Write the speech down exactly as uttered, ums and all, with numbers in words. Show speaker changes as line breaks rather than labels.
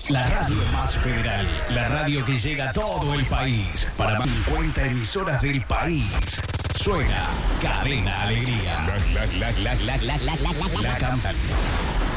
La radio más federal, la radio que llega a todo el país, para más de cincuenta emisoras del país. Suena Cadena Alegría. La, la, la, la, la, la, la, la, la, la campaña.